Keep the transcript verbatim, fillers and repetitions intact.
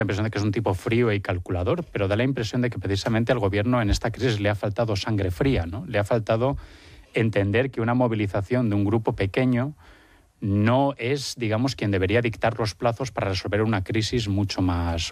la impresión de que es un tipo frío y calculador, pero da la impresión de que precisamente al gobierno en esta crisis le ha faltado sangre fría, ¿no? Le ha faltado entender que una movilización de un grupo pequeño no es, digamos, quien debería dictar los plazos para resolver una crisis mucho más,